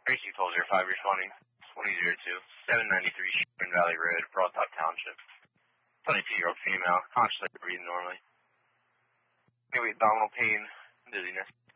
Racing Toll 05 responding. 2002, 793 Sherman Valley Road, Broad Top Township. 22-year-old female, consciously breathing normally. Airway abdominal pain, dizziness.